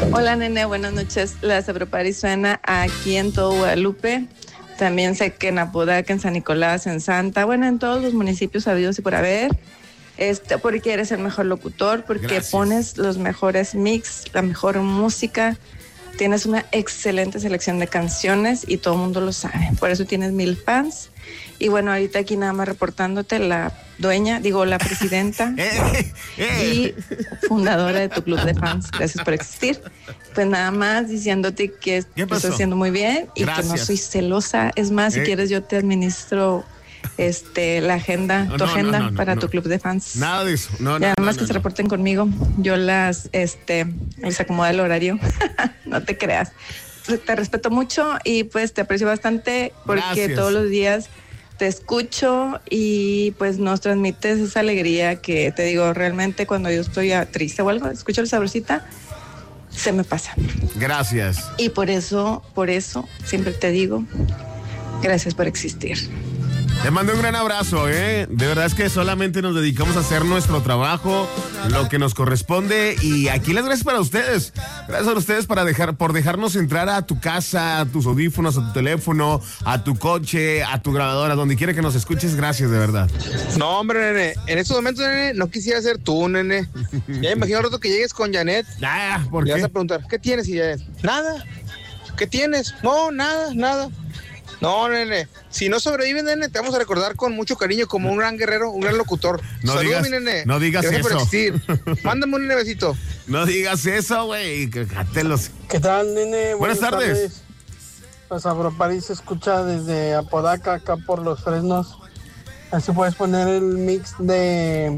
Hola, nene, buenas noches. La Sabropari suena aquí en todo Guadalupe. También sé que en Apodaca, en San Nicolás, en Santa, bueno, en todos los municipios habidos y por haber. Porque eres el mejor locutor, porque Gracias. pones los mejores mix, la mejor música. Tienes una excelente selección de canciones y todo el mundo lo sabe. Por eso tienes 1000 fans. Y bueno, ahorita aquí nada más reportándote la presidenta y fundadora de tu club de fans. Gracias por existir. Pues nada más diciéndote que lo estás haciendo muy bien y Gracias. que no soy celosa. Es más, si quieres yo te administro la agenda, para tu club de fans. Nada de eso. Nada más que se reporten conmigo. Yo les acomoda el horario. No te creas. Te respeto mucho y pues te aprecio bastante porque Gracias. todos los días te escucho y pues nos transmites esa alegría que te digo, realmente cuando yo estoy triste o algo, escucho la sabrosita, se me pasa. Gracias. Y por eso siempre te digo, gracias por existir. Te mando un gran abrazo, De verdad es que solamente nos dedicamos a hacer nuestro trabajo, lo que nos corresponde, y aquí las gracias para ustedes. Gracias a ustedes por dejarnos entrar a tu casa, a tus audífonos, a tu teléfono, a tu coche, a tu grabadora, donde quiera que nos escuches. Gracias, de verdad. No, hombre, nene, en estos momentos, nene, no quisiera ser tú, nene. Ya me imagino el rato que llegues con Janet. ¿Por y qué? vas a preguntar, ¿qué tienes? Y Janet, nada. ¿Qué tienes? No, nada. No, nene, si no sobrevives, nene, te vamos a recordar con mucho cariño como un gran guerrero, un gran locutor. Saludos, mi nene. No digas Gracias eso. por existir. Mándame un besito. No digas eso, güey. Cátelos. ¿Qué tal, nene? Buenas tardes. La Sabropari se escucha desde Apodaca, acá por Los Fresnos. Así puedes poner el mix de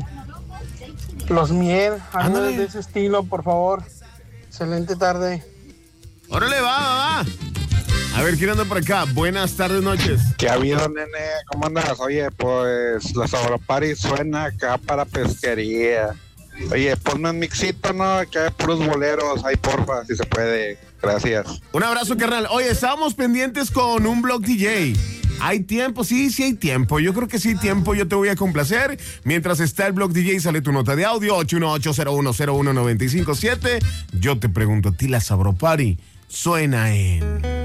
Los Mier, algo de ese estilo, por favor. Excelente tarde. Órale, va. A ver, ¿quién anda por acá? Buenas tardes, noches. ¿Qué ha habido, nene? ¿Cómo andas? Oye, pues la Sabropari suena acá para pesquería. Oye, ponme un mixito, ¿no? Que hay puros boleros. Ahí, porfa, si se puede. Gracias. Un abrazo, carnal. Oye, estábamos pendientes con un blog DJ. ¿Hay tiempo? Sí hay tiempo. Yo creo que sí hay tiempo. Yo te voy a complacer. Mientras está el blog DJ, sale tu nota de audio, 818-0101-957. Yo te pregunto a ti, la Sabropari suena en...